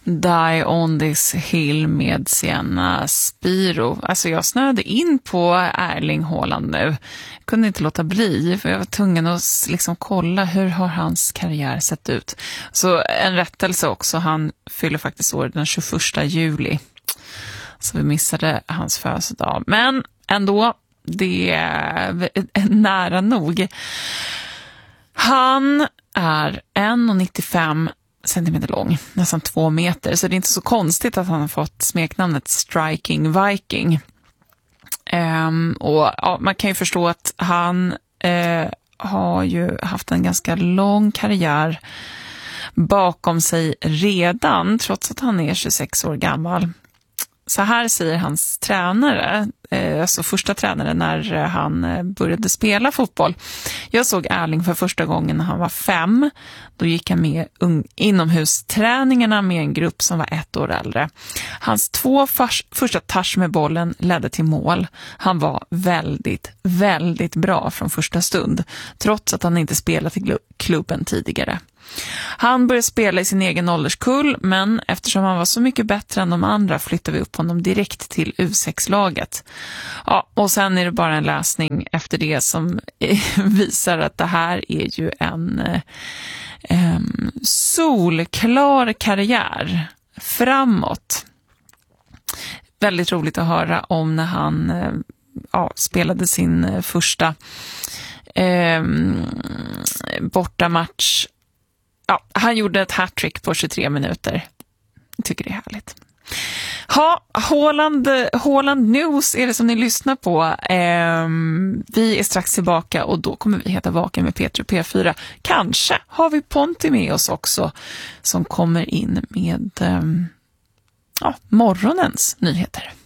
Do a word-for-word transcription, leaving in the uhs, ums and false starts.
Die on this hill med Sienna Spiro. Alltså jag snöade in på Erling Haaland nu. Jag kunde inte låta bli, för jag var tvungen att liksom kolla hur har hans karriär sett ut. Så en rättelse också, han fyller faktiskt år den tjugoförsta juli. Så vi missade hans födelsedag. Men ändå, det är nära nog. Han är en komma nittiofem centimeter lång, nästan två meter. Så det är inte så konstigt att han har fått smeknamnet Striking Viking. Um, och ja, man kan ju förstå att han uh, har ju haft en ganska lång karriär bakom sig redan, trots att han är tjugosex år gammal. Så här säger hans tränare, alltså första tränare när han började spela fotboll. Jag såg Erling för första gången när han var fem. Då gick han med inomhusträningarna med en grupp som var ett år äldre. Hans två fars, första touch med bollen ledde till mål. Han var väldigt, väldigt bra från första stund, trots att han inte spelat i klubben tidigare. Han började spela i sin egen ålderskull, men eftersom han var så mycket bättre än de andra flyttade vi upp honom direkt till U sex-laget. Ja, och sen är det bara en läsning efter det som visar att det här är ju en eh, solklar karriär framåt. Väldigt roligt att höra om när han eh, ja, spelade sin första eh, bortamatch. Ja, han gjorde ett hattrick på tjugotre minuter. Jag tycker det är härligt. Ha, Haaland, Haaland News är det som ni lyssnar på. Ehm, vi är strax tillbaka och då kommer vi heta Vaken med Peter P fyra. Kanske har vi Ponti med oss också som kommer in med ehm, ja, morgonens nyheter.